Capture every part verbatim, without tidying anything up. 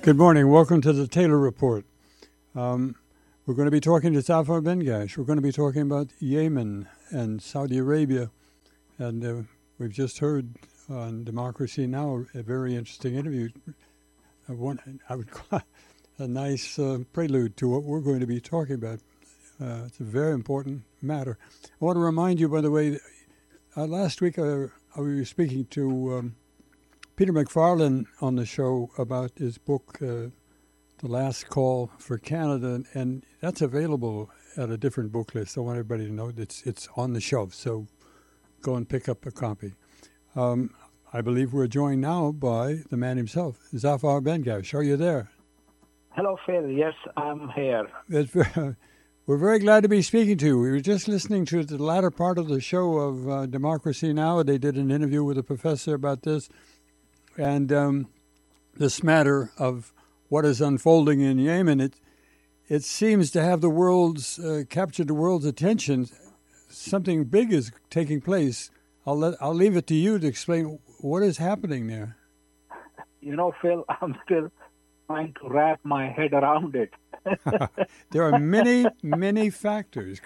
Good morning. Welcome to the Taylor Report. Um, we're going to be talking to Zafar Bengash. We're going to be talking about Yemen and Saudi Arabia. And uh, we've just heard on Democracy Now! A very interesting interview. Uh, one, I would call a nice uh, prelude to what we're going to be talking about. Uh, it's a very important matter. I want to remind you, by the way, uh, last week uh, I was speaking to um, Peter McFarlane on the show about his book, uh, The Last Call for Canada, and that's available at a different book list. I want everybody to know that it's, it's on the shelf, so go and pick up a copy. Um, I believe we're joined now by the man himself, Zafar Bengash. Are you there? Hello, Phil. Yes, I'm here. It's, we're very glad to be speaking to you. We were just listening to the latter part of the show of uh, Democracy Now! They did an interview with a professor about this. And um, this matter of what is unfolding in Yemen, it it seems to have the world's uh, captured the world's attention. Something big is taking place. I'll let I'll leave it to you to explain what is happening there. You know, Phil, I'm still trying to wrap my head around it. There are many, many factors.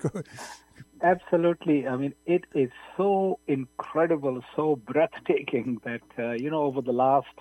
Absolutely. I mean, it is so incredible, so breathtaking that, uh, you know, over the last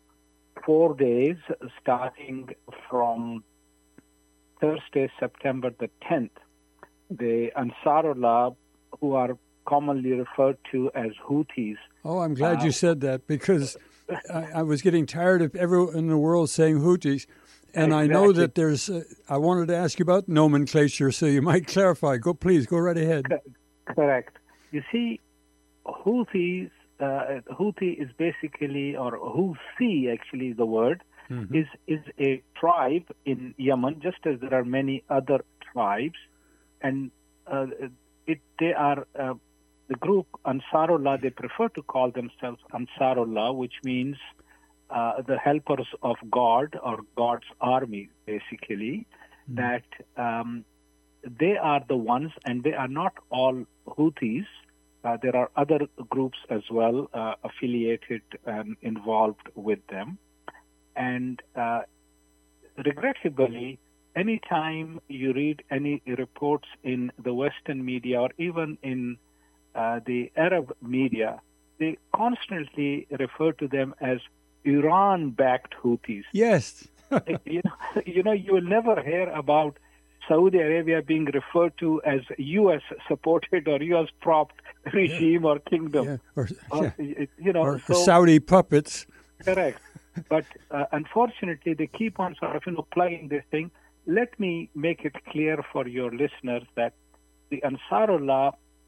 four days, starting from Thursday, September the tenth, the Ansarullah, who are commonly referred to as Houthis. Oh, I'm glad uh, you said that, because I, I was getting tired of everyone in the world saying Houthis. And exactly. I know that there's, uh, I wanted to ask you about nomenclature, so you might clarify. Go, please, go right ahead. Correct. You see, Houthis, uh, Houthi is basically, or Houthi actually the word, mm-hmm. is, is a tribe in Yemen, just as there are many other tribes. And uh, it they are, uh, the group Ansarullah, they prefer to call themselves Ansarullah, which means Uh, the helpers of God, or God's army, basically, mm. that um, they are the ones, and they are not all Houthis. Uh, there are other groups as well uh, affiliated and involved with them. And uh, regrettably, anytime you read any reports in the Western media or even in uh, the Arab media, they constantly refer to them as Iran-backed Houthis. Yes. you know, you know, you will never hear about Saudi Arabia being referred to as U S-supported or U S-propped regime yeah. or kingdom. Yeah. Or, or, yeah. you know, or so, Saudi puppets. Correct. But uh, unfortunately, they keep on sort of, you know, playing this thing. Let me make it clear for your listeners that the Ansarullah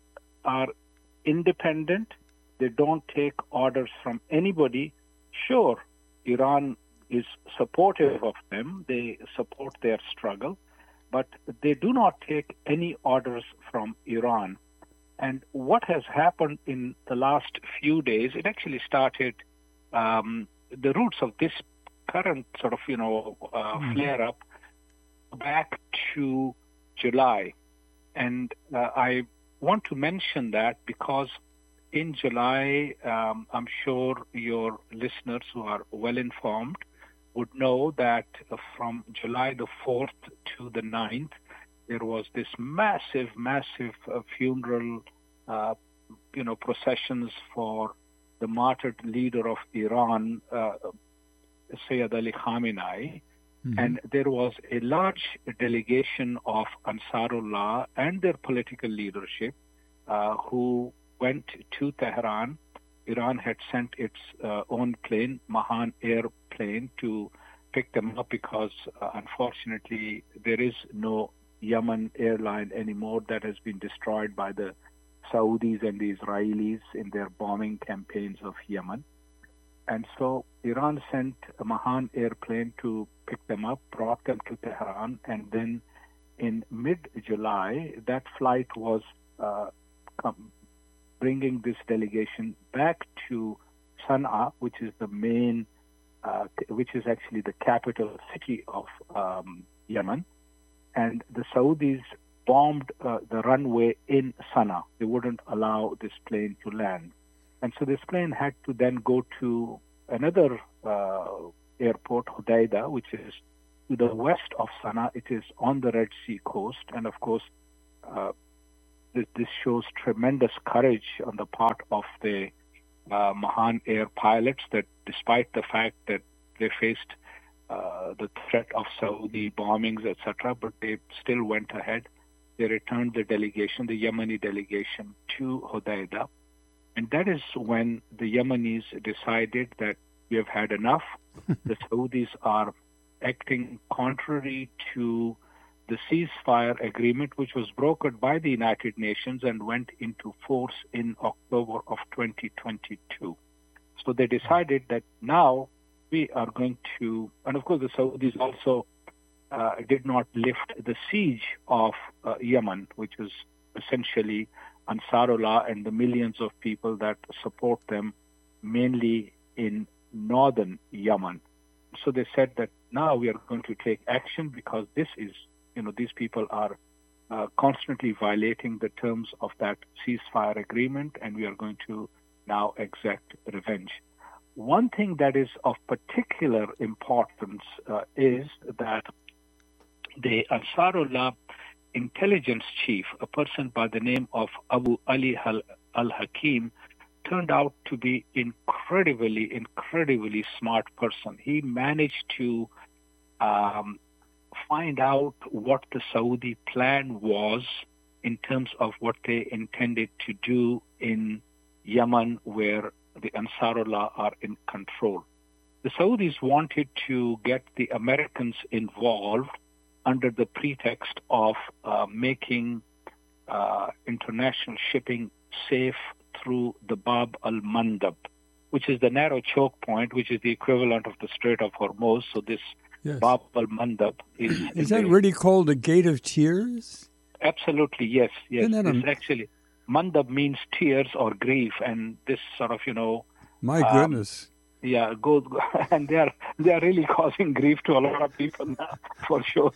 are independent. They don't take orders from anybody. Sure, Iran is supportive of them. They support their struggle, but they do not take any orders from Iran. And what has happened in the last few days, it actually started, um, the roots of this current sort of, you know, uh, mm. flare-up back to July. And uh, I want to mention that because in July, um, I'm sure your listeners who are well informed would know that uh, from July the fourth to the ninth, there was this massive, massive uh, funeral, uh, you know, processions for the martyred leader of Iran, uh, Sayyid Ali Khamenei. Mm-hmm. And there was a large delegation of Ansarullah and their political leadership uh, who went to Tehran. Iran had sent its uh, own plane, Mahan airplane, to pick them up because, uh, unfortunately, there is no Yemen airline anymore. That has been destroyed by the Saudis and the Israelis in their bombing campaigns of Yemen. And so Iran sent a Mahan airplane to pick them up, brought them to Tehran, and then in mid-July, that flight was uh, come, bringing this delegation back to Sana'a, which is the main, uh, which is actually the capital city of um, Yemen. And the Saudis bombed uh, the runway in Sana'a. They wouldn't allow this plane to land. And so this plane had to then go to another uh, airport, Hodeidah, which is to the west of Sana'a. It is on the Red Sea coast. And of course, uh, this, this shows tremendous courage on the part of the uh, Mahan Air pilots, that despite the fact that they faced uh, the threat of Saudi bombings, et cetera, but they still went ahead. They returned the delegation, the Yemeni delegation, to Hodeidah. And that is when the Yemenis decided that we have had enough. The Saudis are acting contrary to the ceasefire agreement, which was brokered by the United Nations and went into force in October of twenty twenty-two. So they decided that now we are going to, and of course the Saudis also uh, did not lift the siege of uh, Yemen, which was essentially Ansarullah and the millions of people that support them, mainly in northern Yemen. So they said that now we are going to take action because this is, you know, these people are uh, constantly violating the terms of that ceasefire agreement, and we are going to now exact revenge. One thing that is of particular importance uh, is that the Ansarullah intelligence chief, a person by the name of Abu Ali al-Hakim, turned out to be incredibly, incredibly smart person. He managed to um, find out what the Saudi plan was in terms of what they intended to do in Yemen, where the Ansarullah are in control. The Saudis wanted to get the Americans involved under the pretext of uh, making uh, international shipping safe through the Bab al-Mandab, which is the narrow choke point, which is the equivalent of the Strait of Hormuz. So this yes. Bab al-Mandab is... Is that the, really called the Gate of Tears? Absolutely, yes. yes. Isn't that It's a... actually... Mandab means tears or grief, and this sort of, you know... My goodness. Um, yeah, go, and they are, they are really causing grief to a lot of people now, for sure.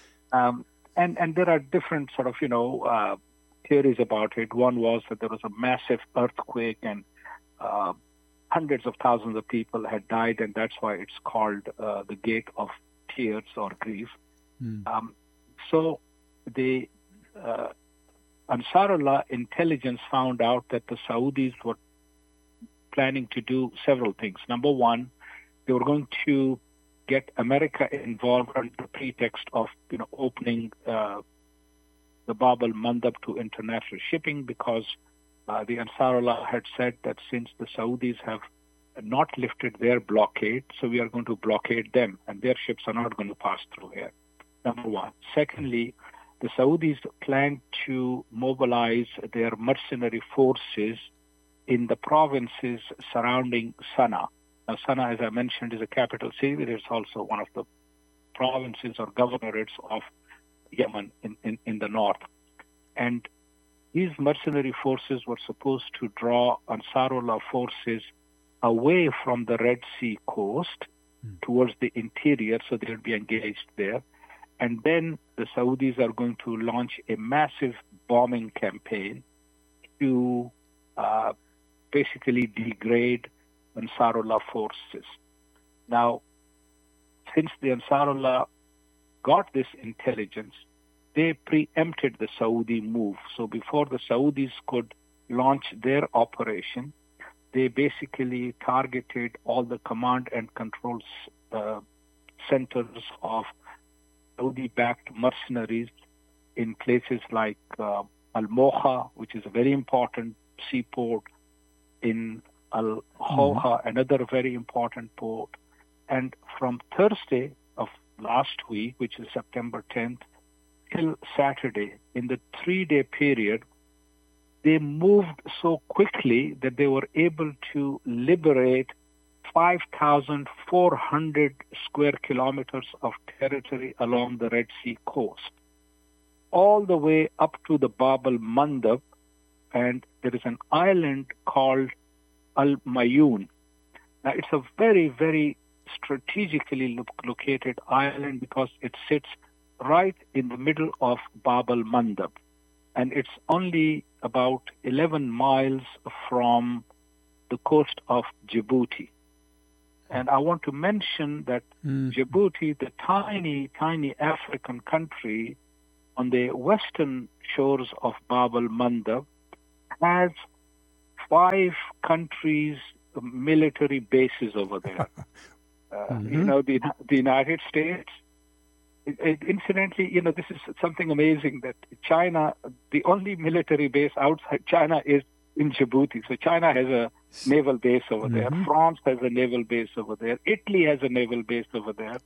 Um, and, and there are different sort of, you know, uh, theories about it. One was that there was a massive earthquake and uh, hundreds of thousands of people had died, and that's why it's called uh, the Gate of Tears or Grief. Mm. Um, so the uh, Ansarullah intelligence found out that the Saudis were planning to do several things. Number one, they were going to get America involved under the pretext of, you know, opening uh, the Bab al-Mandab to international shipping, because uh, the Ansarullah had said that since the Saudis have not lifted their blockade, so we are going to blockade them, and their ships are not going to pass through here. Number one. Secondly, the Saudis plan to mobilize their mercenary forces in the provinces surrounding Sana'a. Now, Sana'a, as I mentioned, is a capital city. It is also one of the provinces or governorates of Yemen in, in, in the north. And these mercenary forces were supposed to draw Ansarullah forces away from the Red Sea coast mm. towards the interior, so they would be engaged there. And then the Saudis are going to launch a massive bombing campaign to uh, basically degrade Ansarullah forces. Now, since the Ansarullah got this intelligence, they preempted the Saudi move. So before the Saudis could launch their operation, they basically targeted all the command and control uh, centers of Saudi-backed mercenaries in places like uh, Al-Moha, which is a very important seaport, in Al-Hoha, mm-hmm. another very important port. And from Thursday of last week, which is September tenth, till Saturday, in the three-day period, they moved so quickly that they were able to liberate five thousand four hundred square kilometers of territory along the Red Sea coast, all the way up to the Bab al-Mandab, and there is an island called Al-Mayun. Now, it's a very, very strategically lo- located island because it sits right in the middle of Bab al-Mandab, and it's only about eleven miles from the coast of Djibouti. And I want to mention that Mm. Djibouti, the tiny, tiny African country on the western shores of Bab el-Mandeb, has five countries' military bases over there. Uh, Mhm. You know, the, the United States. It, it, incidentally, you know, this is something amazing that China, the only military base outside China is in Djibouti. So China has a naval base over there. Mhm. France has a naval base over there. Italy has a naval base over there.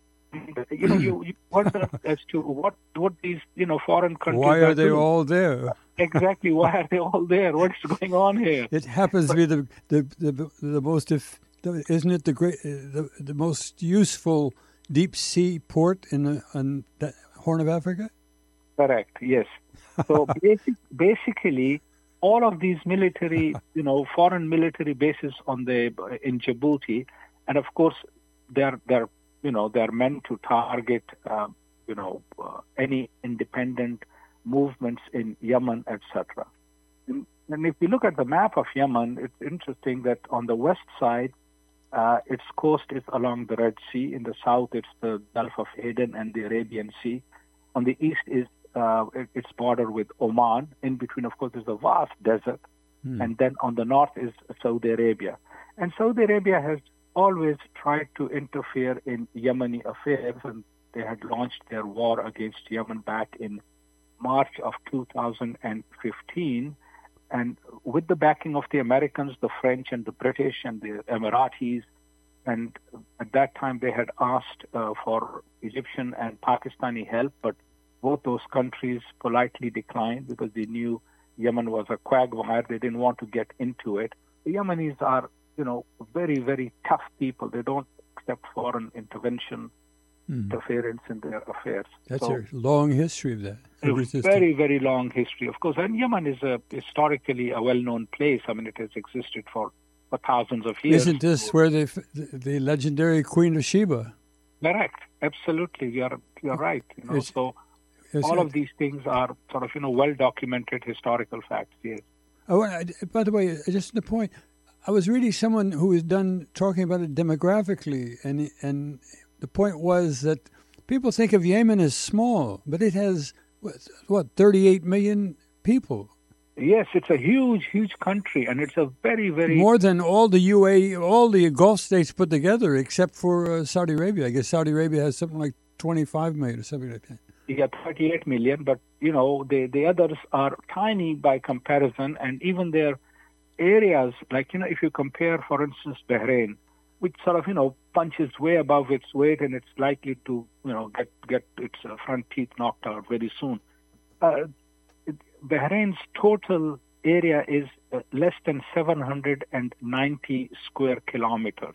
You know, you, you wonder as to what what these you know foreign countries Why are they doing. all there? Exactly, why are they all there? What's going on here? It happens to be the the the, the most if isn't it the great uh, the the most useful deep sea port in the on the Horn of Africa? Correct. Yes. So basic, basically, all of these military, you know, foreign military bases on the in Djibouti, and of course, they're they're you know they're meant to target uh, you know uh, any independent movements in Yemen, et cetera. And, and if you look at the map of Yemen, it's interesting that on the west side, uh, its coast is along the Red Sea. In the south, it's the Gulf of Aden and the Arabian Sea. On the east is uh, it- its border with Oman. In between, of course, is a vast desert. Hmm. And then on the north is Saudi Arabia. And Saudi Arabia has always tried to interfere in Yemeni affairs, and they had launched their war against Yemen back in March of two thousand fifteen. And with the backing of the Americans, the French and the British and the Emiratis, and at that time they had asked uh, for Egyptian and Pakistani help, but both those countries politely declined because they knew Yemen was a quagmire. They didn't want to get into it. The Yemenis are, you know, very, very tough people. They don't accept foreign intervention, Hmm. interference in their affairs. That's So, a long history of that. a Resistance. very, very long history, of course. And Yemen is a historically a well-known place. I mean, it has existed for, for thousands of years. Isn't this where the, the the legendary Queen of Sheba? Correct. Absolutely. You're, you're right. You know, It's- so Is all it- of these things are sort of, you know, well-documented historical facts. Yes. Oh, I, by the way, just the point, I was reading someone who was done talking about it demographically, and and the point was that people think of Yemen as small, but it has what, what thirty-eight million people, Yes, it's a huge, huge country, and it's a very, very more than all the U A E, all the Gulf states put together, except for uh, Saudi Arabia. I guess Saudi Arabia has something like twenty-five million or something like that. yeah, thirty-eight million, but you know the the others are tiny by comparison, and even their areas, like you know, if you compare, for instance, Bahrain, which sort of you know punches way above its weight, and it's likely to you know get get its uh, front teeth knocked out very soon. Uh, it, Bahrain's total area is uh, less than seven hundred ninety square kilometers,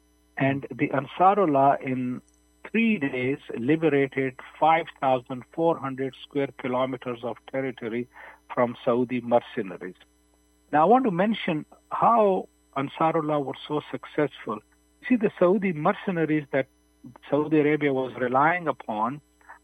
and the Ansarullah in three days liberated five thousand four hundred square kilometers of territory from Saudi mercenaries. Now, I want to mention how Ansarullah were so successful. See, the Saudi mercenaries that Saudi Arabia was relying upon,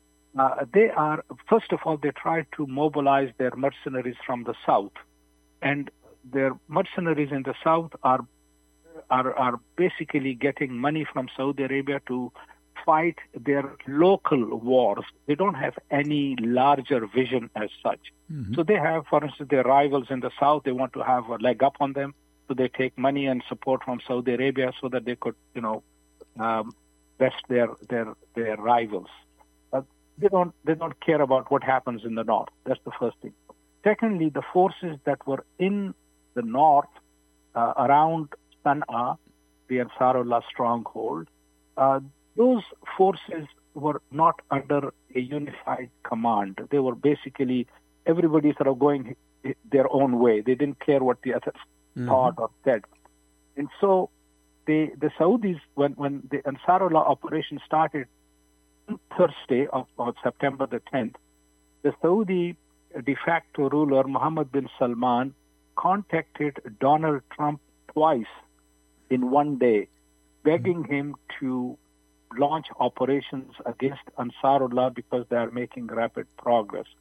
uh, they are, first of all, they tried to mobilize their mercenaries from the south. And their mercenaries in the south are, are, are basically getting money from Saudi Arabia to fight their local wars. They don't have any larger vision as such. Mm-hmm. So they have, for instance, their rivals in the south, they want to have a leg up on them. So they take money and support from Saudi Arabia so that they could, you know, um, best their their their rivals. But they don't they don't care about what happens in the north. That's the first thing. Secondly, the forces that were in the north uh, around Sana'a, the Ansarullah stronghold, uh, those forces were not under a unified command. They were basically everybody sort of going their own way. They didn't care what the others Mm-hmm. thought or said. And so they, the Saudis, when, when the Ansarullah operation started on Thursday of, of September the tenth, the Saudi de facto ruler, Mohammed bin Salman, contacted Donald Trump twice in one day, begging him to launch operations against Ansarullah because they are making rapid progress.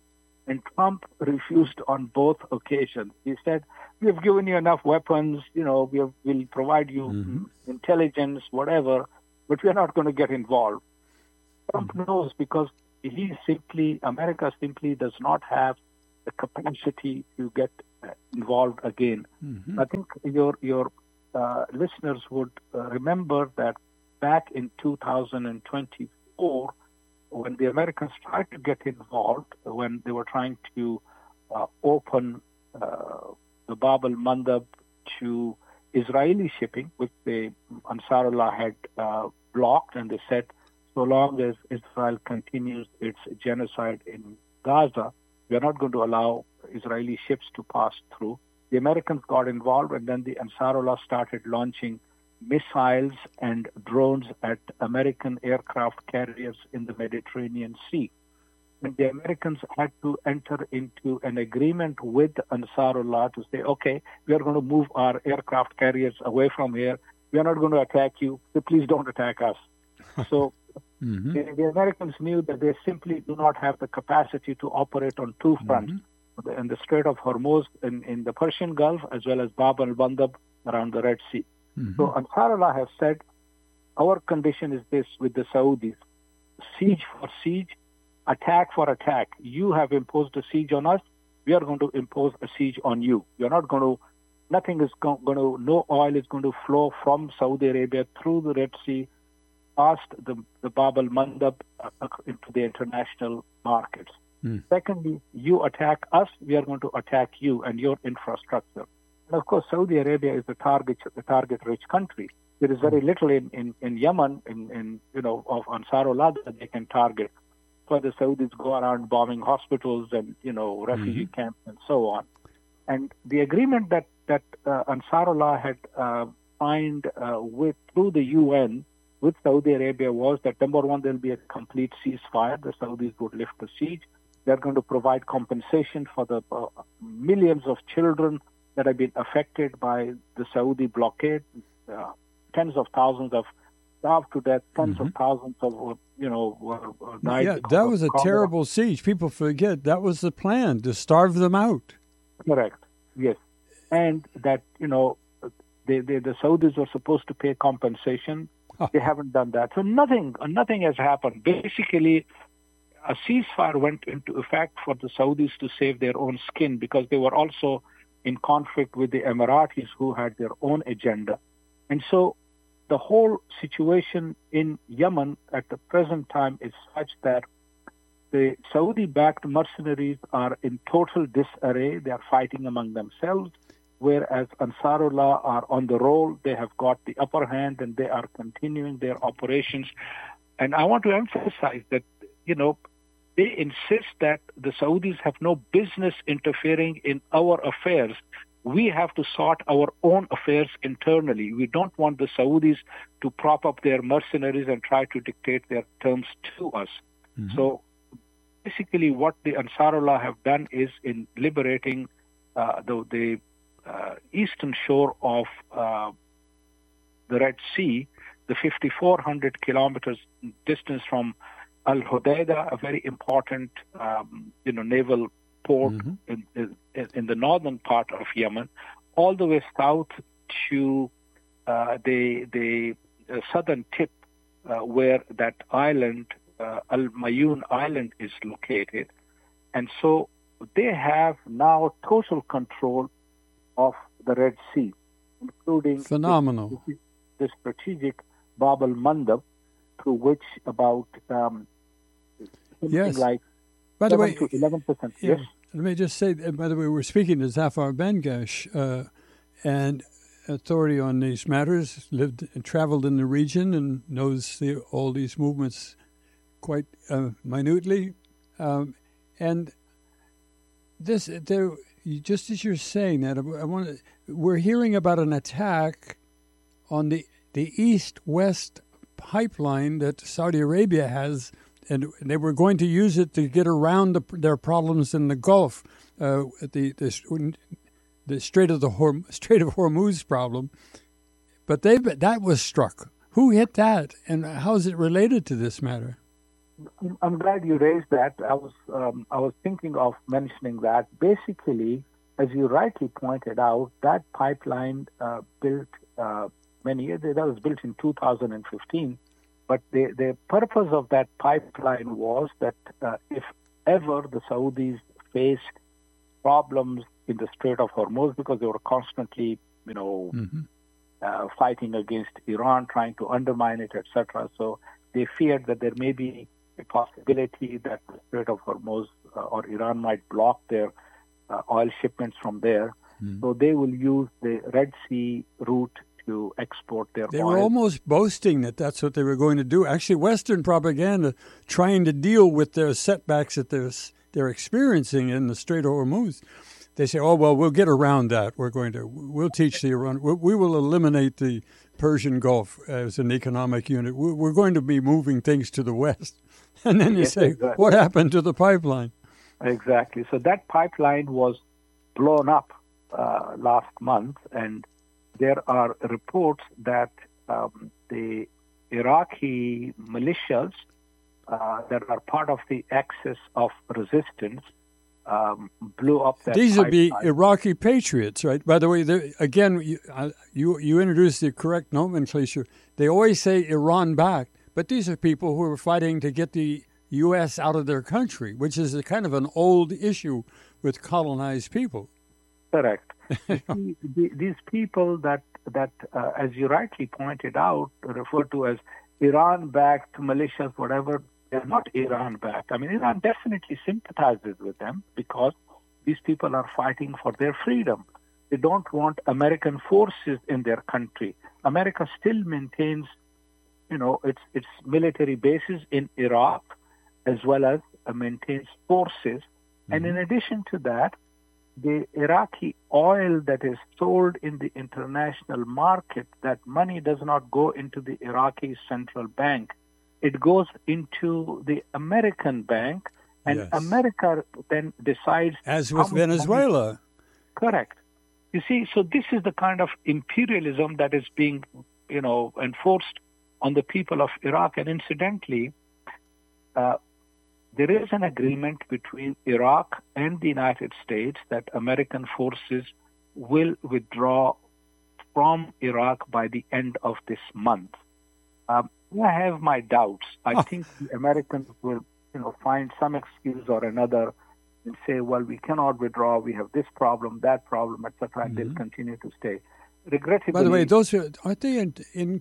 And Trump refused on both occasions. He said, we have given you enough weapons, you know, we have, we'll provide you mm-hmm. intelligence, whatever, but we are not going to get involved. Trump mm-hmm. knows because he simply, America simply does not have the capacity to get involved again. Mm-hmm. I think your your uh, listeners would uh, remember that back in two thousand twenty-four, when the Americans tried to get involved, when they were trying to uh, open uh, the Bab al-Mandab to Israeli shipping, which the Ansarullah had uh, blocked, and they said, so long as Israel continues its genocide in Gaza, we are not going to allow Israeli ships to pass through. The Americans got involved, and then the Ansarullah started launching missiles and drones at American aircraft carriers in the Mediterranean Sea. And the Americans had to enter into an agreement with Ansarullah to say, okay, we are going to move our aircraft carriers away from here. We are not going to attack you, so please don't attack us. So mm-hmm. the, the Americans knew that they simply do not have the capacity to operate on two fronts, mm-hmm. in the Strait of Hormuz in, in the Persian Gulf, as well as Bab al-Mandab around the Red Sea. Mm-hmm. So Ansarullah has said, our condition is this with the Saudis, siege for siege, attack for attack. You have imposed a siege on us, we are going to impose a siege on you. You're not going to, nothing is go, going to, no oil is going to flow from Saudi Arabia through the Red Sea, past the, the Bab al-Mandab uh, into the international markets. Mm. Secondly, you attack us, we are going to attack you and your infrastructure. And of course, Saudi Arabia is the target, the target-rich country. There is very little in, in, in Yemen, in, in you know, of Ansarullah that they can target. So the Saudis go around bombing hospitals and, you know, refugee mm-hmm. camps and so on. And the agreement that, that uh, Ansarullah had uh, signed uh, with, through the U N with Saudi Arabia was that, number one, there will be a complete ceasefire. The Saudis would lift the siege. They're going to provide compensation for the uh, millions of children that have been affected by the Saudi blockade. Uh, tens of thousands of starved to death, tens mm-hmm. of thousands of, you know, uh, died. Yeah, that was a Congo. Terrible siege. People forget that was the plan, to starve them out. Correct, yes. And that, you know, they, they, the Saudis were supposed to pay compensation. Oh. They haven't done that. So nothing, nothing has happened. Basically, a ceasefire went into effect for the Saudis to save their own skin because they were also in conflict with the Emiratis who had their own agenda. And so the whole situation in Yemen at the present time is such that the Saudi-backed mercenaries are in total disarray. They are fighting among themselves, whereas Ansarullah are on the roll. They have got the upper hand and they are continuing their operations. And I want to emphasize that, you know, they insist that the Saudis have no business interfering in our affairs. We have to sort our own affairs internally. We don't want the Saudis to prop up their mercenaries and try to dictate their terms to us. Mm-hmm. So basically what the Ansarullah have done is in liberating uh, the, the uh, eastern shore of uh, the Red Sea, the fifty-four hundred kilometers distance from Al-Hudaydah, a very important, um, you know, naval port mm-hmm. in, in, in the northern part of Yemen, all the way south to uh, the the uh, southern tip uh, where that island, uh, Al-Mayun Island, is located. And so they have now total control of the Red Sea, including phenomenal the, the strategic Bab al-Mandab, through which about um, yes. like by the way, to eleven percent. Yeah, yes. Let me just say, by the way, we're speaking to Zafar Ben-Gash, uh, and authority on these matters, lived and traveled in the region and knows the, all these movements quite uh, minutely. Um, and this, there, just as you're saying that, I want to, we're hearing about an attack on the the east-west pipeline that Saudi Arabia has, and they were going to use it to get around the, their problems in the Gulf, uh, the, the the Strait of the Horm, Strait of Hormuz problem. But they that was struck. Who hit that, and how is it related to this matter? I'm glad you raised that. I was um, I was thinking of mentioning that. Basically, as you rightly pointed out, that pipeline uh, built uh, many years. That was built in two thousand fifteen. But the the purpose of that pipeline was that uh, if ever the Saudis faced problems in the Strait of Hormuz, because they were constantly, you know, mm-hmm. uh, fighting against Iran, trying to undermine it, et cetera. So they feared that there may be a possibility that the Strait of Hormuz uh, or Iran might block their uh, oil shipments from there. Mm. So they will use the Red Sea route to export their they oil. They were almost boasting that that's what they were going to do. Actually, Western propaganda trying to deal with their setbacks that they're, they're experiencing in the Strait of Hormuz. They say, oh, well, we'll get around that. We're going to, we'll teach the Iran, we will eliminate the Persian Gulf as an economic unit. We're going to be moving things to the west. And then you yes, say, exactly. What happened to the pipeline? Exactly. So that pipeline was blown up uh, last month, and there are reports that um, the Iraqi militias uh, that are part of the Axis of Resistance um, blew up that These pipeline. would be Iraqi patriots, right? By the way, again, you, uh, you you introduced the correct nomenclature. They always say Iran-backed, but these are people who are fighting to get the U S out of their country, which is a kind of an old issue with colonized people. Correct. See, the, these people that, that uh, as you rightly pointed out, referred to as Iran-backed militias, whatever, they're not Iran-backed. I mean, Iran definitely sympathizes with them because these people are fighting for their freedom. They don't want American forces in their country. America still maintains, you know, its its military bases in Iraq, as well as uh, maintains forces. Mm-hmm. And in addition to that, the Iraqi oil that is sold in the international market, that money does not go into the Iraqi central bank. It goes into the American bank, and yes. America then decides... As with Venezuela. Money... Correct. You see, so this is the kind of imperialism that is being, you know, enforced on the people of Iraq. And incidentally, uh, there is an agreement between Iraq and the United States that American forces will withdraw from Iraq by the end of this month. Um, I have my doubts. I oh. think the Americans will, you know, find some excuse or another and say, well, we cannot withdraw. We have this problem, that problem, et cetera, and mm-hmm. they'll continue to stay. Regrettably, by the way, those are, aren't they in, in?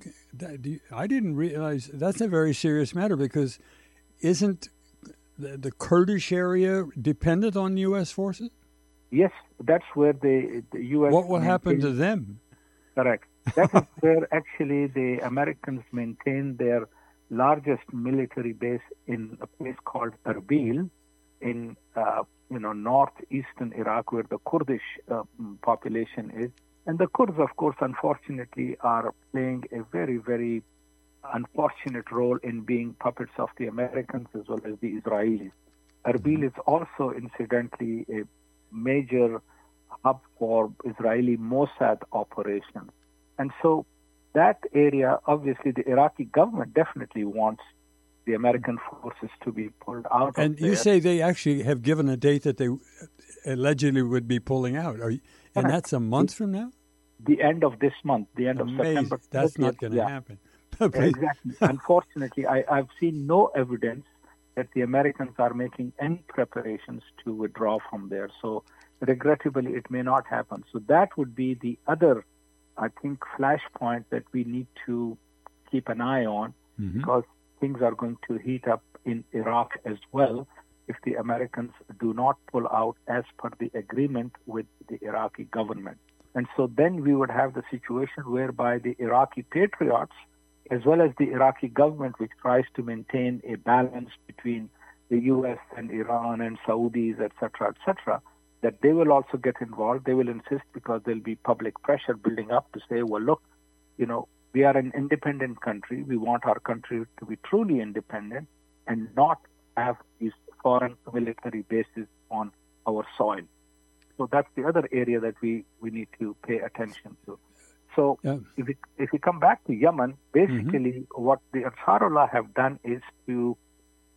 I didn't realize that's a very serious matter because isn't the, the Kurdish area dependent on U S forces? Yes, that's where the, the U S... What will happen to them? Correct. That is where actually the Americans maintain their largest military base in a place called Erbil in, uh, you know, northeastern Iraq, where the Kurdish uh, population is. And the Kurds, of course, unfortunately, are playing a very, very unfortunate role in being puppets of the Americans as well as the Israelis. Erbil is also, incidentally, a major hub for Israeli Mossad operations. And so that area, obviously, the Iraqi government definitely wants the American forces to be pulled out and of there. And you say they actually have given a date that they allegedly would be pulling out. Are you, and that's a month from now? The end of this month, the end Amazing. of September. That's not going to yeah. happen. Exactly. Unfortunately, I, I've seen no evidence that the Americans are making any preparations to withdraw from there. So regrettably, it may not happen. So that would be the other, I think, flashpoint that we need to keep an eye on mm-hmm. because things are going to heat up in Iraq as well if the Americans do not pull out as per the agreement with the Iraqi government. And so then we would have the situation whereby the Iraqi patriots, as well as the Iraqi government, which tries to maintain a balance between the U S and Iran and Saudis, et cetera, et cetera, that they will also get involved. They will insist because there'll be public pressure building up to say, well, look, you know, we are an independent country. We want our country to be truly independent and not have these foreign military bases on our soil. So that's the other area that we, we need to pay attention to. So yeah. if we if we come back to Yemen, basically mm-hmm. what the Ansarullah have done is to have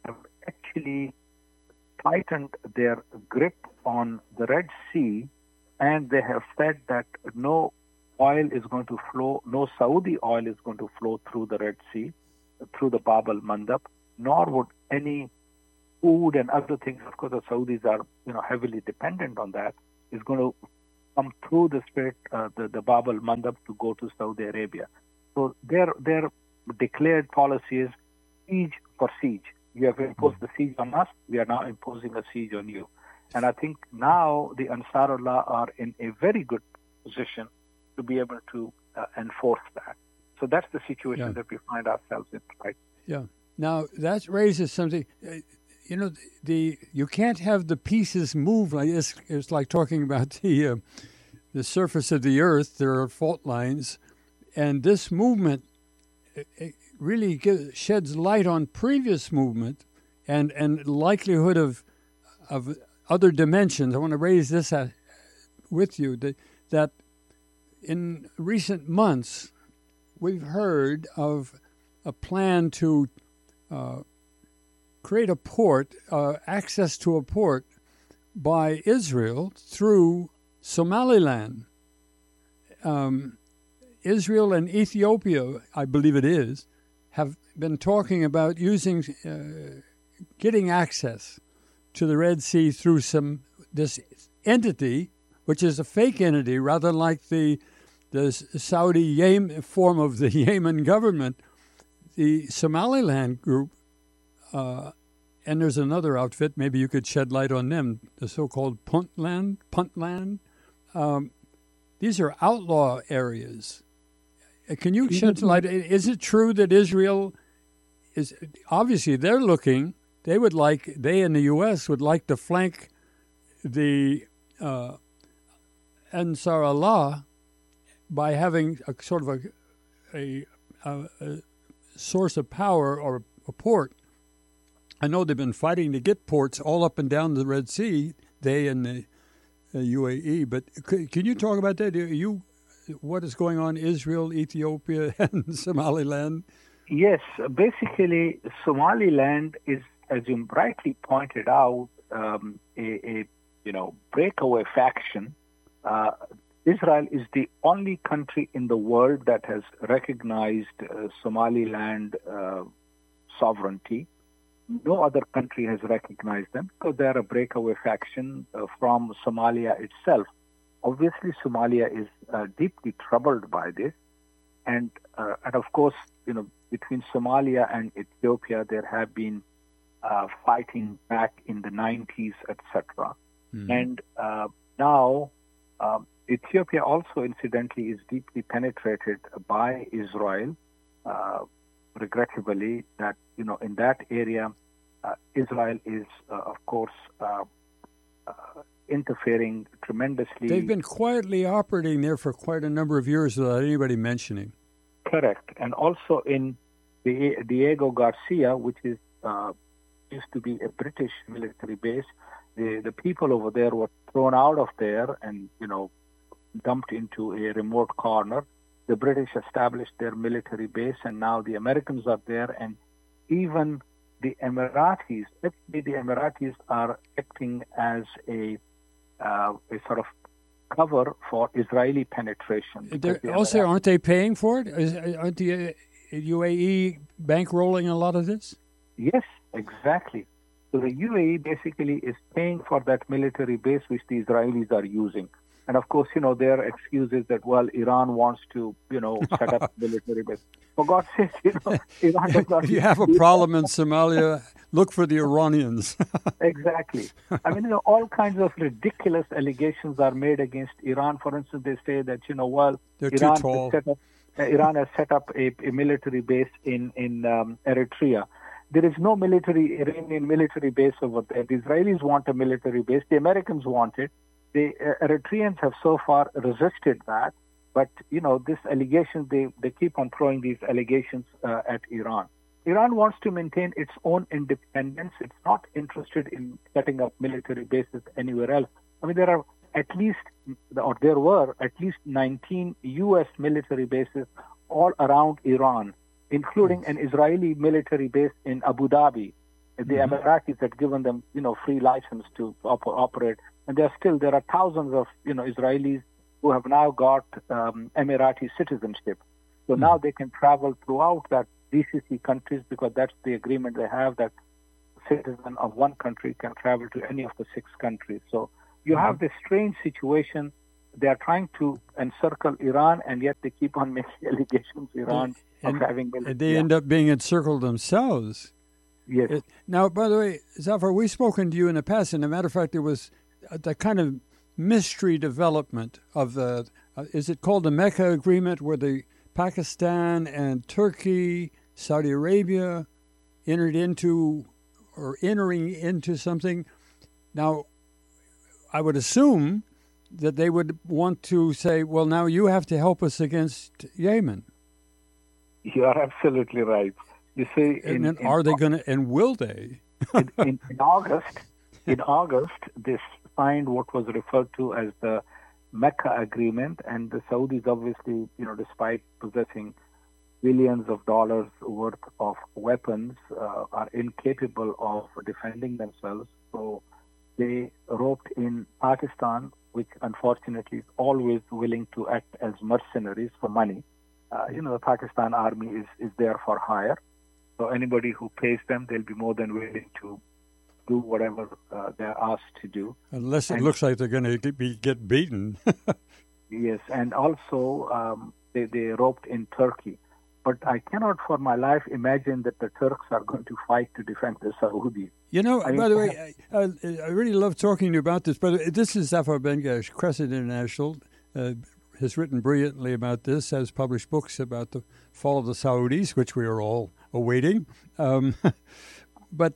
actually tightened their grip on the Red Sea, and they have said that no oil is going to flow, no Saudi oil is going to flow through the Red Sea, through the Bab al-Mandab, nor would any food and other things. Of course, the Saudis are, you know, heavily dependent on that, is going to come through the Strait, uh, the, the Bab al-Mandab to go to Saudi Arabia. So their their declared policy is siege for siege. You have imposed the siege on us, we are now imposing a siege on you. And I think now the Ansarullah are in a very good position to be able to uh, enforce that. So that's the situation yeah. that we find ourselves in, right? Yeah. Now, that raises something. Uh, you know, the you can't have the pieces move like this. It's like talking about the uh, the surface of the earth. There are fault lines, and this movement it, it really gives, sheds light on previous movement and and likelihood of of other dimensions. I want to raise this uh, with you that that in recent months we've heard of a plan to uh, create a port, uh, access to a port by Israel through Somaliland. Um, Israel and Ethiopia, I believe it is, have been talking about using, uh, getting access to the Red Sea through some this entity, which is a fake entity, rather like the the Saudi Yemen, form of the Yemen government, the Somaliland group. Uh, and there's another outfit, maybe you could shed light on them, the so-called Puntland. Puntland. Um, these are outlaw areas. Can you shed light? Is it true that Israel is, obviously they're looking, they would like, they in the U S would like to flank the uh, Ansar Allah by having a sort of a, a, a, a source of power or a port. I know they've been fighting to get ports all up and down the Red Sea, they and the uh, U A E. But c- can you talk about that? You, what is going on in Israel, Ethiopia, and Somaliland? Yes, basically Somaliland is, as you rightly pointed out, um, a, a you know breakaway faction. Uh, Israel is the only country in the world that has recognized uh, Somaliland uh, sovereignty. No other country has recognized them because they are a breakaway faction uh, from Somalia itself. Obviously, Somalia is uh, deeply troubled by this. And, uh, and of course, you know, between Somalia and Ethiopia, there have been uh, fighting back in the nineties, et cetera. Mm-hmm. And uh, now, um, Ethiopia also, incidentally, is deeply penetrated by Israel. Uh, regrettably, that, you know, in that area, uh, Israel is, uh, of course, uh, uh, interfering tremendously. They've been quietly operating there for quite a number of years without anybody mentioning. Correct. And also in the Diego Garcia, which is uh, used to be a British military base, the, the people over there were thrown out of there and, you know, dumped into a remote corner. The British established their military base, and now the Americans are there, and even the Emiratis, actually the Emiratis are acting as a, uh, a sort of cover for Israeli penetration. The also, Emiratis, aren't they paying for it? Is, aren't the U A E bankrolling a lot of this? Yes, exactly. So the U A E basically is paying for that military base which the Israelis are using. And of course, you know, their excuse is that, well, Iran wants to, you know, set up a military base. For God's sake, you know, Iran does not... If you have a problem in Somalia, look for the Iranians. Exactly. I mean, you know, all kinds of ridiculous allegations are made against Iran. For instance, they say that, you know, well, They're Iran too tall. has set up, uh, Iran has set up a, a military base in, in um, Eritrea. There is no military Iranian military base over there. The Israelis want a military base. The Americans want it. The uh, Eritreans have so far resisted that, but, you know, this allegation, they, they keep on throwing these allegations uh, at Iran. Iran wants to maintain its own independence. It's not interested in setting up military bases anywhere else. I mean, there are at least, or there were at least nineteen U S military bases all around Iran, including an Israeli military base in Abu Dhabi. The Mhm. Emiratis had given them, you know, free license to op- operate, and there are still there are thousands of, you know, Israelis who have now got um, Emirati citizenship. So now they can travel throughout that G C C countries because that's the agreement they have, that citizen of one country can travel to any of the six countries. So you have this strange situation. They are trying to encircle Iran, and yet they keep on making allegations Iran of And, having and military. they Yeah. end up being encircled themselves. Yes. It, now, by the way, Zafar, we've spoken to you in the past, and as a matter of fact, there was a, the kind of mystery development of the, uh, is it called the Mecca Agreement, where the Pakistan and Turkey, Saudi Arabia entered into, or entering into something. Now, I would assume that they would want to say, well, now you have to help us against Yemen. You are absolutely right. You see, And in then in, are they going to, and will they? in, in, in August, in August, they signed what was referred to as the Mecca Agreement, and the Saudis, obviously, you know, despite possessing billions of dollars worth of weapons, uh, are incapable of defending themselves. So they roped in Pakistan, which unfortunately is always willing to act as mercenaries for money. Uh, you know, the Pakistan army is, is there for hire. So anybody who pays them, they'll be more than willing to do whatever uh, they're asked to do. Unless it And looks like they're going to get, be, get beaten. yes, and also um, they, they roped in Turkey. But I cannot for my life imagine that the Turks are going to fight to defend the Saudis. You know, I mean, by the way, I, I, I really love talking to you about this, but this is Zafar Bengash, Crescent International, uh, has written brilliantly about this, has published books about the fall of the Saudis, which we are all awaiting. Um, but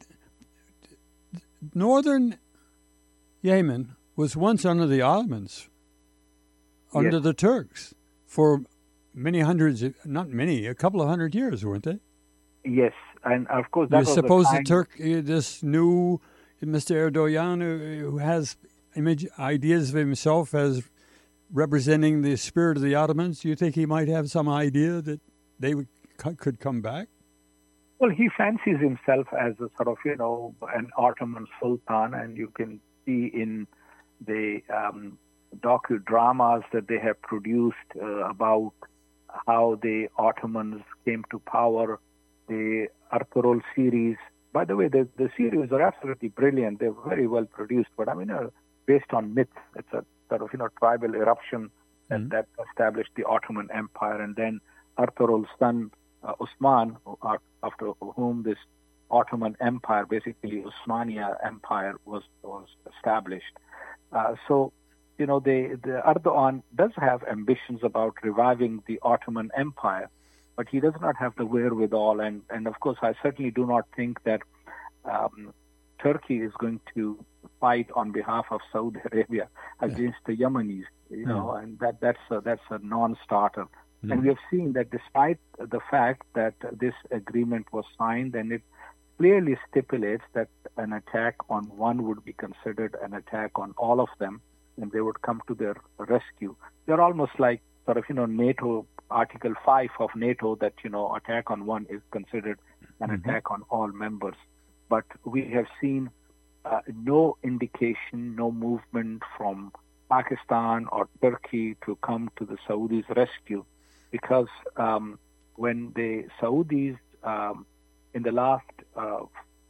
northern Yemen was once under the Ottomans, under Yes. the Turks, for many hundreds, of, not many, a couple of hundred years, weren't they? Yes, and of course that You was suppose the the time. Turk, uh, this new Mister Erdogan, who, who has image ideas of himself as representing the spirit of the Ottomans, do you think he might have some idea that they would, could come back? Well, he fancies himself as a sort of, you know, an Ottoman sultan, and you can see in the um, docudramas that they have produced uh, about how the Ottomans came to power, the Ertugrul series. By the way, the, the series are absolutely brilliant. They're very well produced, but I mean, uh, based on myths. It's a sort of, you know, tribal eruption that, Mm-hmm. that established the Ottoman Empire, and then Ertugrul's son, uh, Osman, uh, after whom this Ottoman Empire, basically Osmania Empire, was was established. Uh, so, you know, the, the Erdogan does have ambitions about reviving the Ottoman Empire, but he does not have the wherewithal. And, and of course, I certainly do not think that um, Turkey is going to fight on behalf of Saudi Arabia against the Yemenis, you know, and that, that's a, that's a non-starter. Mm-hmm. And we have seen that despite the fact that this agreement was signed, and it clearly stipulates that an attack on one would be considered an attack on all of them, and they would come to their rescue. They're almost like sort of, you know, NATO, Article five of NATO, that, you know, attack on one is considered an mm-hmm. attack on all members. But we have seen uh, no indication, no movement from Pakistan or Turkey to come to the Saudis' rescue, because um, when the Saudis, um, in the last uh,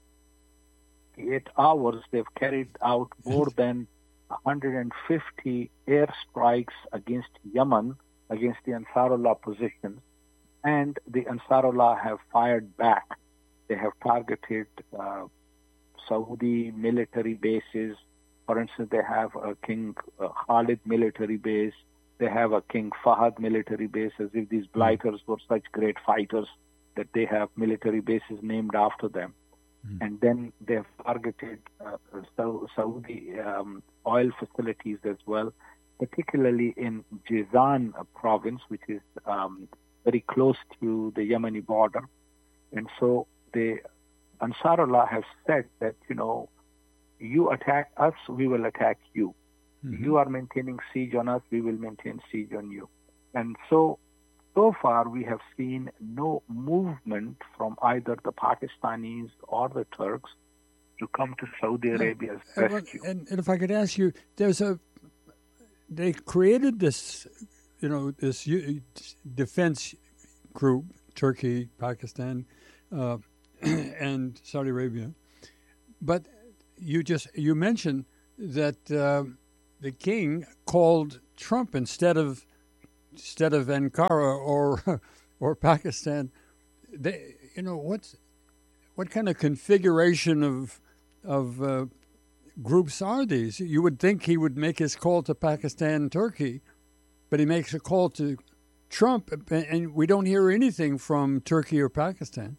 eight hours, they've carried out more than one hundred fifty airstrikes against Yemen, against the Ansarullah positions, and the Ansarullah have fired back. They have targeted uh, Saudi military bases. For instance, they have a King uh, Khalid military base. They have a King Fahad military base, as if these blighters were such great fighters that they have military bases named after them. Mm. And then they have targeted uh, Saudi um, oil facilities as well, particularly in Jizan province, which is um, very close to the Yemeni border. And so the Ansarullah have said that, you know, you attack us, we will attack you. Mm-hmm. You are maintaining siege on us, we will maintain siege on you. And so So far, we have seen no movement from either the Pakistanis or the Turks to come to Saudi Arabia's Uh, well, rescue. and, and if I could ask you, there's a they created this, you know, this u- defense group, Turkey, Pakistan, uh, and Saudi Arabia. But you just you mentioned that uh, the king called Trump instead of instead of Ankara or or Pakistan. They, you know, what's what kind of configuration of of uh, groups are these? You would think he would make his call to Pakistan and Turkey, but he makes a call to Trump, and we don't hear anything from Turkey or Pakistan.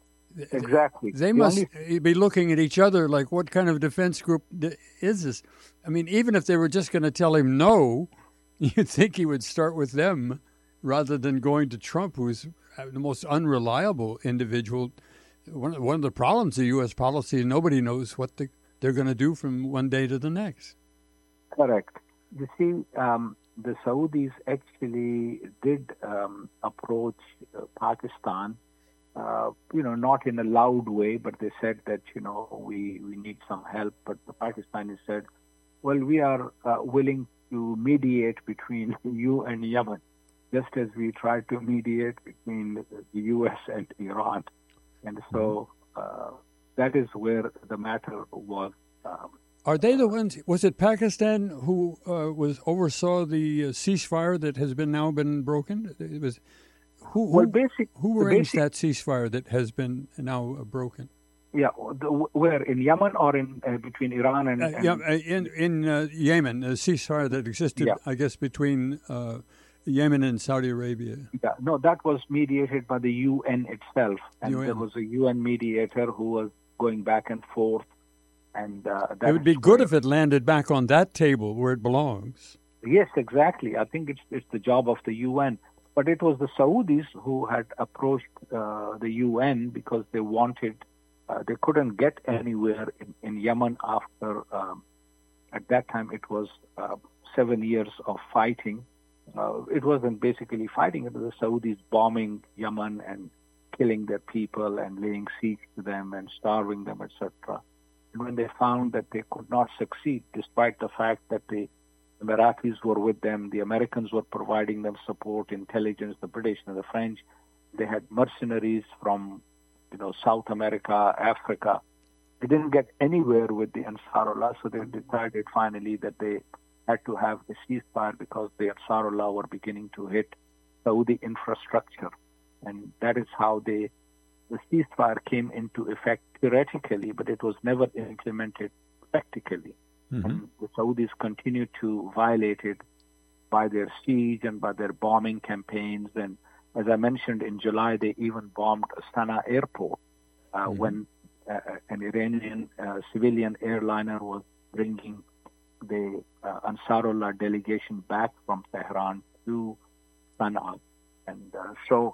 Exactly. They The must only- be looking at each other like, what kind of defense group is this? I mean, even if they were just going to tell him no, you'd think he would start with them rather than going to Trump, who's the most unreliable individual. One, one of the problems of U S policy is nobody knows what the, they're going to do from one day to the next. Correct. You see, um, the Saudis actually did um, approach uh, Pakistan, uh, you know, not in a loud way, but they said that, you know, we, we need some help. But the Pakistanis said, well, we are uh, willing to mediate between you and Yemen, just as we tried to mediate between the U S and Iran. And so uh, that is where the matter was. Um, Are they the ones? Was it Pakistan who uh, was oversaw the uh, ceasefire that has been now been broken? It was who? Who, well, basic, who the arranged basic, that ceasefire that has been now uh, broken? yeah, the, where in Yemen or in uh, between Iran and, Uh, and yeah, uh, in in uh, Yemen, a ceasefire that existed, Yeah. I guess, between uh, Yemen and Saudi Arabia. yeah, no, that was mediated by the U N itself, and U N. there was a U N mediator who was going back and forth, and uh, that It would be is good where- if it landed back on that table where it belongs. Yes, exactly. I think it's it's the job of the U N. But it was the Saudis who had approached uh, the U N because they wanted, uh, they couldn't get anywhere in, in Yemen after, um, at that time it was uh, seven years of fighting. Uh, it wasn't basically fighting, it was the Saudis bombing Yemen and killing their people and laying siege to them and starving them, et cetera. And when they found that they could not succeed, despite the fact that the Emiratis were with them, the Americans were providing them support, intelligence, the British and the French. They had mercenaries from, you know, South America, Africa. They didn't get anywhere with the Ansarullah, so they decided finally that they had to have a ceasefire because the Ansarullah were beginning to hit Saudi infrastructure. And that is how they, the ceasefire came into effect theoretically, but it was never implemented practically. Mm-hmm. And the Saudis continued to violate it by their siege and by their bombing campaigns. And as I mentioned, in July, they even bombed Sana'a airport uh, Mm-hmm. when uh, an Iranian uh, civilian airliner was bringing the uh, Ansarullah delegation back from Tehran to Sana'a. And uh, so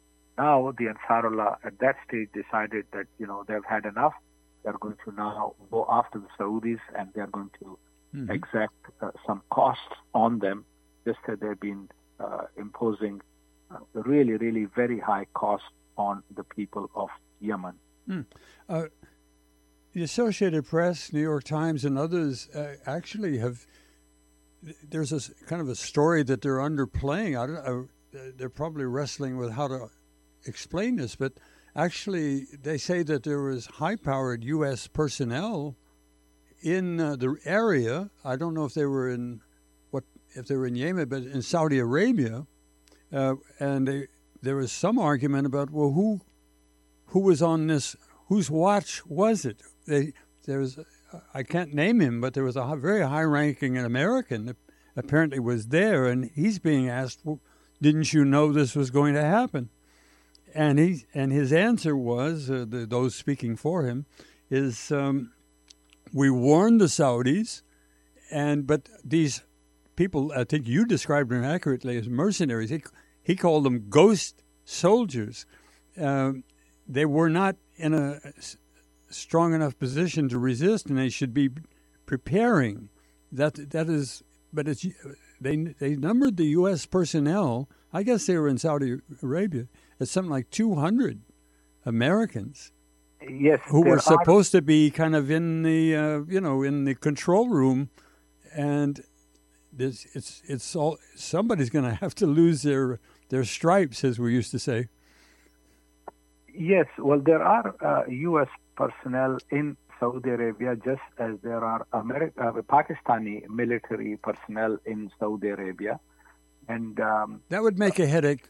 now the Ansarullah at that stage decided that, you know, they've had enough. They're going to now go after the Saudis and they're going to Mm-hmm. exact uh, some costs on them, just as they've been uh, imposing uh, really, really very high costs on the people of Yemen. Mm. Uh, the Associated Press, New York Times, and others uh, actually have. There's a kind of a story that they're underplaying. I don't know. They're probably wrestling with how to explain this, but actually, they say that there was high-powered U S personnel in uh, the area. I don't know if they were in what if they were in Yemen, but in Saudi Arabia, uh, and they, there was some argument about well, who who was on this? Whose watch was it? They there was I can't name him, but there was a very high-ranking American that apparently was there, and he's being asked, well, "Didn't you know this was going to happen?" And he and his answer was, uh, the, those speaking for him, is um, we warned the Saudis, and but these people, I think you described them accurately as mercenaries. He, he called them ghost soldiers. Uh, they were not in a strong enough position to resist, and they should be preparing. That that is, but it's they they numbered the U S personnel. I guess they were in Saudi Arabia. It's something like two hundred Americans Yes, who there were are- supposed to be kind of in the uh, you know in the control room, and this it's it's all somebody's going to have to lose their their stripes, as we used to say. Yes, well, there are uh, U S personnel in Saudi Arabia, just as there are Ameri- uh, Pakistani military personnel in Saudi Arabia. And um, That would make a headache